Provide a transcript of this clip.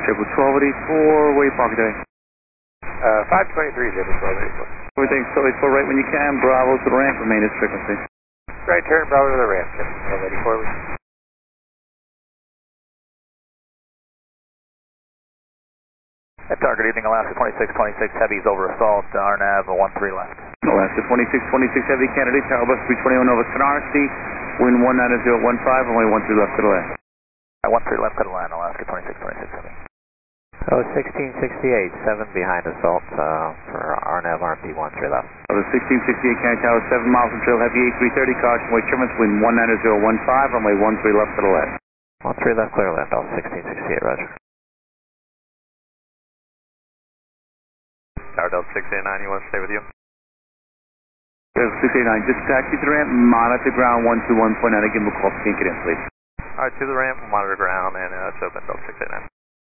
Triple 1284, where you parking today? 523, Triple 1284. Everything's totally full right when you can. Bravo to the ramp, remain its frequency. Right turn, Bravo to the ramp, Triple 1284. Target evening, Alaska 2626, heavies over assault, RNAV 13 left. Alaska 2626 heavy, candidate, Tower Bus 321 Nova Canarsie, wind 19015, only 13 left to the left. 13 left to the line, Alaska 2626 heavy. Oh, 1668, 7 behind assault for RNAV RMP 13 left. Oh, the 1668 Canada Tower, 7 miles from trail, heavy A330, caution, wait trimmings, wind 19015, runway 13 left to the left. 13 left, clear land, all 1668, roger. Tower Delta 689, you want to stay with you? Delta 689, just taxi to the ramp, monitor ground 121.9, give him a call, can't get in, please. Alright, to the ramp, monitor ground, and it's open, Delta 689.